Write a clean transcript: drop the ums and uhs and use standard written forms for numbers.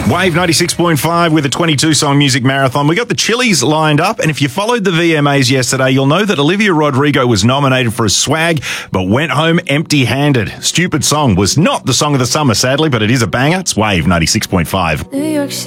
Wave 96.5 with a 22-song music marathon. We got the Chili's lined up, and if you followed the VMAs yesterday, you'll know that Olivia Rodrigo was nominated for a swag, but went home empty-handed. Stupid Song was not the song of the summer, sadly, but it is a banger. It's Wave 96.5. New York